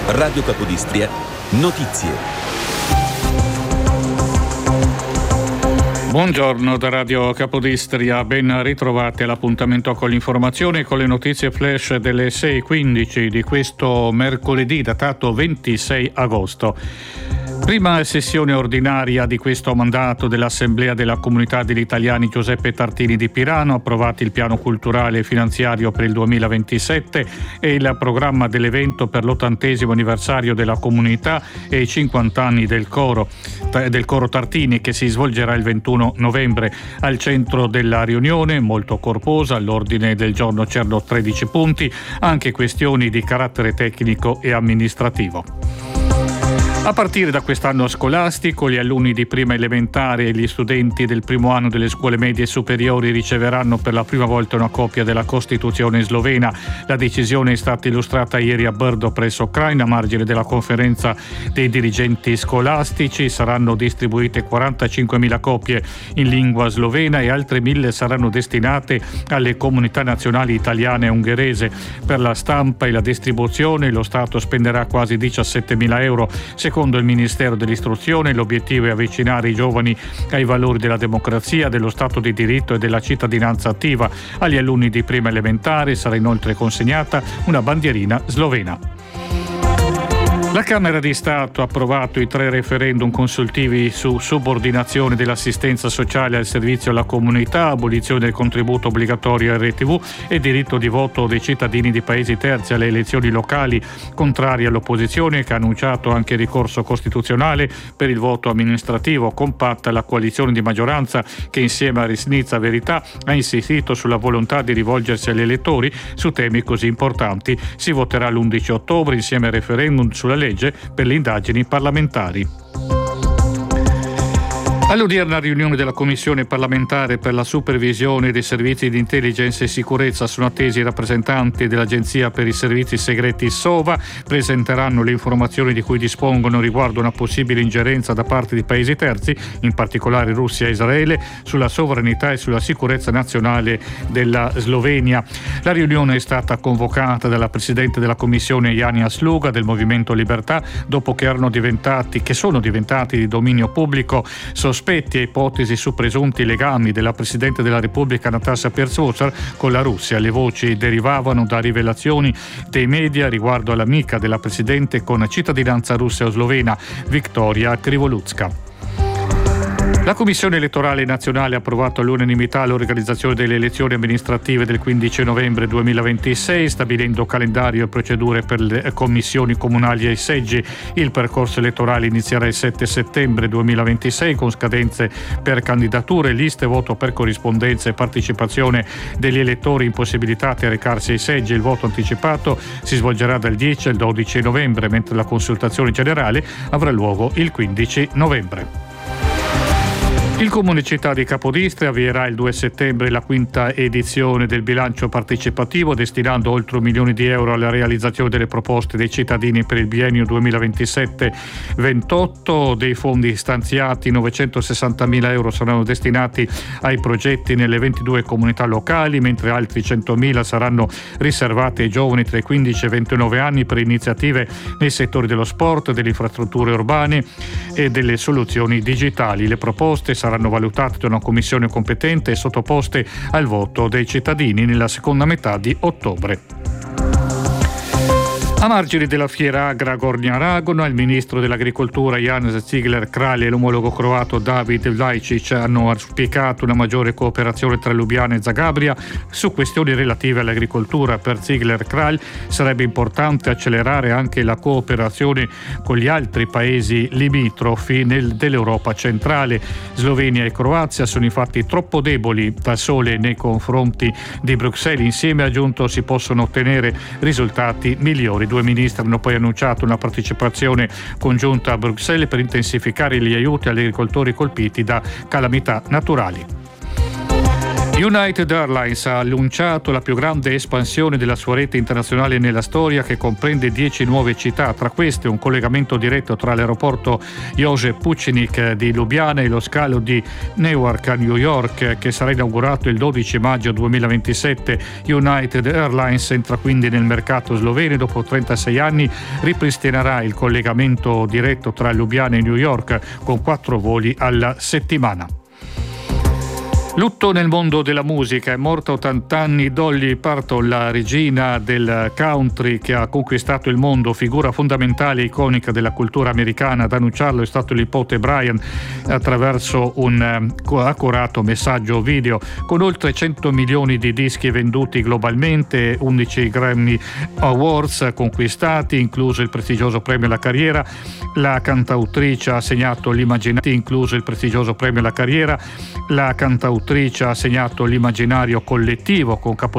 Radio Capodistria, notizie. Buongiorno da Radio Capodistria, ben ritrovati all'appuntamento con l'informazione e con le notizie flash delle 6:15 di questo mercoledì datato 26 agosto. Prima sessione ordinaria di questo mandato dell'Assemblea della Comunità degli Italiani Giuseppe Tartini di Pirano, approvati il piano culturale e finanziario per il 2027 e il programma dell'evento per l'80° anniversario della comunità e i 50 anni del coro Tartini, che si svolgerà il 21 novembre. Al centro della riunione, molto corposa, all'ordine del giorno c'erano 13 punti, anche questioni di carattere tecnico e amministrativo. A partire da quest'anno scolastico, gli alunni di prima elementare e gli studenti del primo anno delle scuole medie e superiori riceveranno per la prima volta una copia della Costituzione slovena. La decisione è stata illustrata ieri a Brdo presso Kranj, a margine della conferenza dei dirigenti scolastici. Saranno distribuite 45.000 copie in lingua slovena e altre 1.000 saranno destinate alle comunità nazionali italiane e ungherese. Per la stampa e la distribuzione lo Stato spenderà quasi 17.000 euro. Secondo il Ministero dell'Istruzione, l'obiettivo è avvicinare i giovani ai valori della democrazia, dello Stato di diritto e della cittadinanza attiva. Agli alunni di prima elementare sarà inoltre consegnata una bandierina slovena. La Camera di Stato ha approvato i 3 referendum consultivi su subordinazione dell'assistenza sociale al servizio alla comunità, abolizione del contributo obbligatorio RTV e diritto di voto dei cittadini di paesi terzi alle elezioni locali, contrari all'opposizione che ha annunciato anche ricorso costituzionale per il voto amministrativo. Compatta la coalizione di maggioranza che insieme a Risnitza Verità ha insistito sulla volontà di rivolgersi agli elettori su temi così importanti. Si voterà l'11 ottobre insieme al referendum sulla legge per le indagini parlamentari. All'odierna riunione della Commissione parlamentare per la supervisione dei servizi di intelligence e sicurezza sono attesi i rappresentanti dell'Agenzia per i servizi segreti SOVA. Presenteranno le informazioni di cui dispongono riguardo una possibile ingerenza da parte di paesi terzi, in particolare Russia e Israele, sulla sovranità e sulla sicurezza nazionale della Slovenia. La riunione è stata convocata dalla Presidente della Commissione Janja Sluga del Movimento Libertà dopo che sono diventati di dominio pubblico sospetti e ipotesi su presunti legami della Presidente della Repubblica Natasha Pirc-Musar con la Russia. Le voci derivavano da rivelazioni dei media riguardo all'amica della Presidente con cittadinanza russa o slovena, Viktoria Krivolutska. La Commissione elettorale nazionale ha approvato all'unanimità l'organizzazione delle elezioni amministrative del 15 novembre 2026, stabilendo calendario e procedure per le commissioni comunali e i seggi. Il percorso elettorale inizierà il 7 settembre 2026 con scadenze per candidature, liste, voto per corrispondenza e partecipazione degli elettori impossibilitati a recarsi ai seggi. Il voto anticipato si svolgerà dal 10 al 12 novembre, mentre la consultazione generale avrà luogo il 15 novembre. Il Comune Città di Capodistria avvierà il 2 settembre la 5ª edizione del bilancio partecipativo, destinando oltre 1 milione di euro alla realizzazione delle proposte dei cittadini per il biennio 2027-28. Dei fondi stanziati, 960.000 euro saranno destinati ai progetti nelle 22 comunità locali, mentre altri 100.000 saranno riservati ai giovani tra i 15 e i 29 anni per iniziative nei settori dello sport, delle infrastrutture urbane e delle soluzioni digitali. Le proposte saranno valutate da una commissione competente e sottoposte al voto dei cittadini nella seconda metà di ottobre. A margine della fiera Agra Gornja Radgona, il ministro dell'Agricoltura Janez Cigler-Kralj e l'omologo croato David Vlajcic hanno auspicato una maggiore cooperazione tra Ljubljana e Zagabria su questioni relative all'agricoltura. Per Cigler-Kralj sarebbe importante accelerare anche la cooperazione con gli altri paesi limitrofi dell'Europa centrale. Slovenia e Croazia sono infatti troppo deboli da sole nei confronti di Bruxelles. Insieme, ha aggiunto, si possono ottenere risultati migliori. I due ministri hanno poi annunciato una partecipazione congiunta a Bruxelles per intensificare gli aiuti agli agricoltori colpiti da calamità naturali. United Airlines ha annunciato la più grande espansione della sua rete internazionale nella storia, che comprende 10 nuove città, tra queste un collegamento diretto tra l'aeroporto Józef Pucnik di Lubiana e lo scalo di Newark a New York, che sarà inaugurato il 12 maggio 2027. United Airlines entra quindi nel mercato sloveno e dopo 36 anni ripristinerà il collegamento diretto tra Lubiana e New York con 4 voli alla settimana. Lutto nel mondo della musica. È morta a 80 anni Dolly Parton, la regina del country che ha conquistato il mondo, figura fondamentale e iconica della cultura americana. Ad annunciarlo è stato il nipote Brian attraverso un accurato messaggio video. Con oltre 100 milioni di dischi venduti globalmente, 11 Grammy Awards conquistati, incluso il prestigioso premio alla carriera, la cantautrice ha segnato l'immaginario collettivo con